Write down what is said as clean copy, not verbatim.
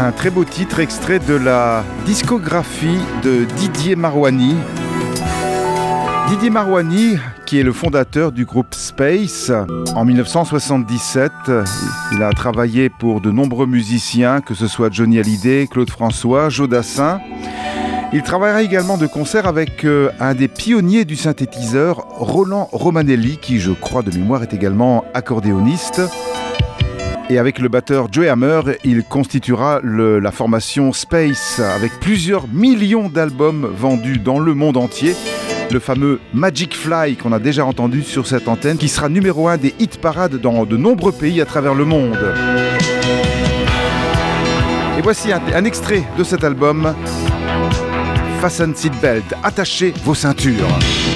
Un très beau titre extrait de la discographie de Didier Marouani. Didier Marouani, qui est le fondateur du groupe Space, en 1977, il a travaillé pour de nombreux musiciens, que ce soit Johnny Hallyday, Claude François, Joe Dassin. Il travaillera également de concert avec un des pionniers du synthétiseur, Roland Romanelli, qui, je crois de mémoire, est également accordéoniste. Et avec le batteur Joey Hammer, il constituera la formation Space, avec plusieurs millions d'albums vendus dans le monde entier. Le fameux Magic Fly qu'on a déjà entendu sur cette antenne, qui sera numéro 1 des hit parades dans de nombreux pays à travers le monde. Et voici un extrait de cet album. Fasten seatbelt, attachez vos ceintures.